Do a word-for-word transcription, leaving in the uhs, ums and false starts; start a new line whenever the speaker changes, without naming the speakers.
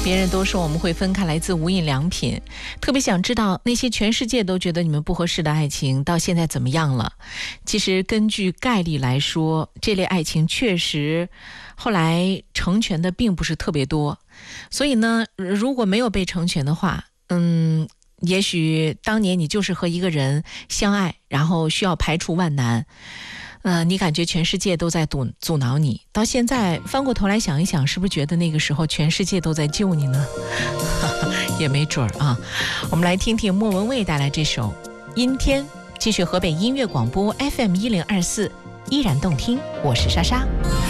别人都说我们会分开来自无印良品，特别想知道那些全世界都觉得你们不合适的爱情到现在怎么样了。其实根据概率来说，这类爱情确实后来成全的并不是特别多，所以呢，如果没有被成全的话，嗯，也许当年你就是和一个人相爱，然后需要排除万难，呃，你感觉全世界都在阻阻挠你，到现在翻过头来想一想，是不是觉得那个时候全世界都在救你呢？也没准儿啊。我们来听听莫文蔚带来这首《阴天》，继续河北音乐广播 F M 一零二四，依然动听。我是莎莎。